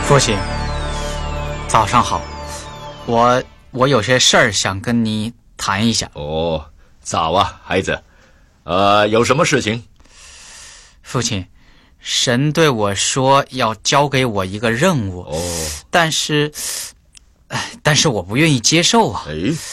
父亲，早上好，我有些事儿想跟你谈一下。 哦，早啊，孩子。有什么事情？ 父亲，神对我说要交给我一个任务，但是我不愿意接受啊。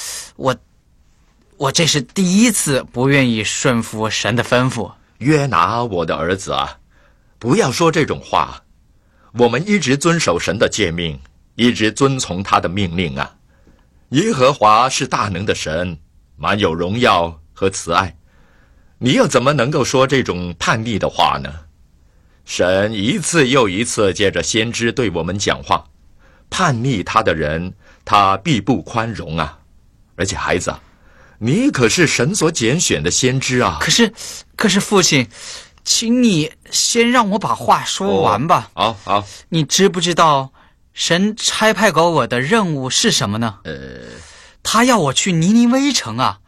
我这是第一次不愿意顺服神的吩咐。 约拿，我的儿子啊，不要说这种话。我们一直遵守神的诫命，一直遵从他的命令啊。耶和华是大能的神，满有荣耀和慈爱。你又怎么能够说这种叛逆的话呢？神一次又一次借着先知对我们讲话，叛逆他的人，他必不宽容啊。而且孩子，你可是神所拣选的先知啊。 可是父亲，请你先让我把话说完吧。 好。 你知不知道神差派给我的任务是什么呢？他要我去尼尼微城啊，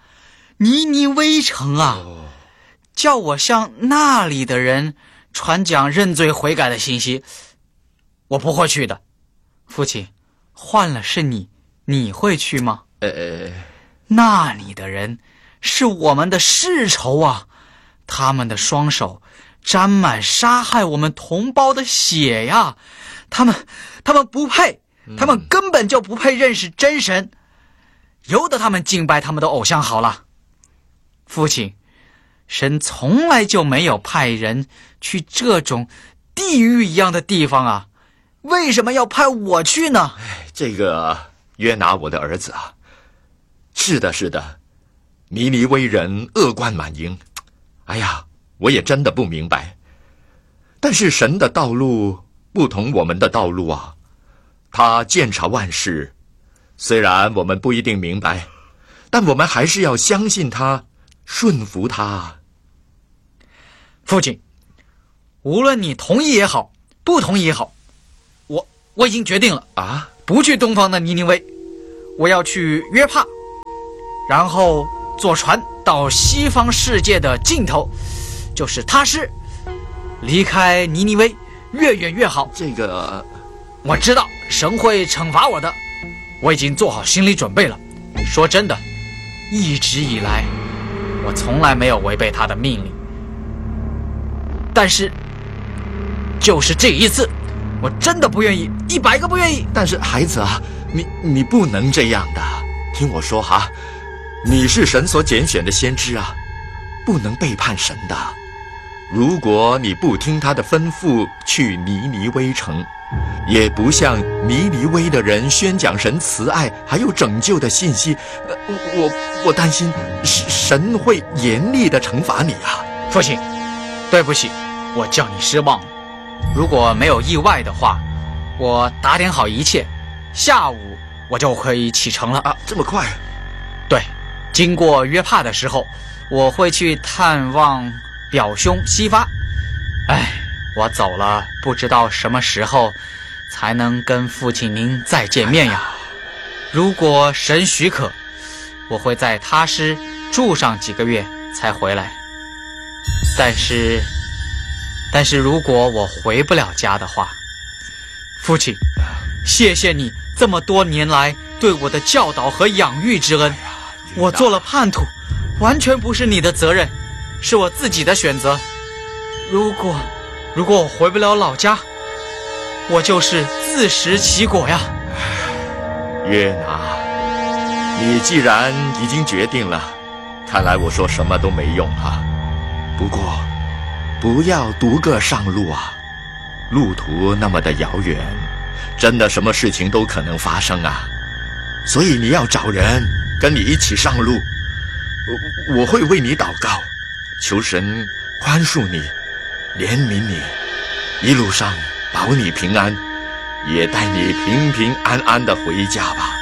叫我向那里的人传讲认罪悔改的信息。我不会去的。父亲，换了是你会去吗？那里的人是我们的世仇啊，他们的双手沾满杀害我们同胞的血呀，他们不配，他们根本就不配认识真神，由得他们敬拜他们的偶像好了。父亲，神从来就没有派人去这种地狱一样的地方啊，为什么要派我去呢？ 这个约拿，我的儿子啊，是的，尼尼微人恶贯满盈。哎呀，我也真的不明白。但是神的道路不同我们的道路啊，他鉴察万事，虽然我们不一定明白，但我们还是要相信他，顺服他。 父亲，无论你同意也好，不同意也好，我已经决定了啊，不去东方的尼尼微，我要去约帕，然后坐船到西方世界的尽头，就是他施，离开尼尼微越远越好。 这个我知道神会惩罚我的，我已经做好心理准备了。说真的，一直以来我从来没有违背他的命令，但是就是这一次我真的不愿意，100个不愿意。 但是孩子啊，你不能这样的，听我说哈，你是神所拣选的先知啊，不能背叛神的。如果你不听他的吩咐去尼尼微城，也不向尼尼微的人宣讲神慈爱还有拯救的信息，我担心神会严厉的惩罚你啊。 父亲，对不起，我叫你失望了。如果没有意外的话，我打点好一切，下午我就可以启程了啊。这么快？ 对，经过约帕的时候，我会去探望表兄西发。我走了，不知道什么时候才能跟父亲您再见面呀。如果神许可，我会在他施住上几个月才回来。但是如果我回不了家的话，父亲，谢谢你这么多年来对我的教导和养育之恩。我做了叛徒，完全不是你的责任，是我自己的选择。如果我回不了老家，我就是自食其果呀。 约拿，你既然已经决定了，看来我说什么都没用啊。不过不要独个上路啊，路途那么的遥远，真的什么事情都可能发生啊。所以你要找人跟你一起上路，我会为你祷告，求神宽恕你，怜悯你，一路上保你平安，也带你平平安安的回家吧。